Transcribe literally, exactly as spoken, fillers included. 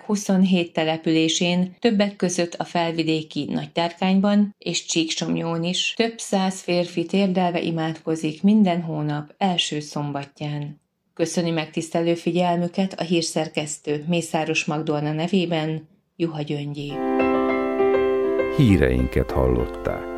huszonhét településén, többek között a felvidéki Nagytárkányban és Csíksomlyón is több száz férfi térdelve imádkozik minden hónap első szombatján. Köszöni megtisztelő figyelmüket a hírszerkesztő Mészáros Magdolna nevében, Juha Gyöngyi. Híreinket hallották.